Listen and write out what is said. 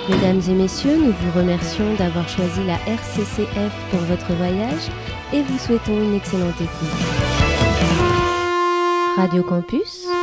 Mesdames et messieurs, nous vous remercions d'avoir choisi la RCCF pour votre voyage et vous souhaitons une excellente écoute. Radio Campus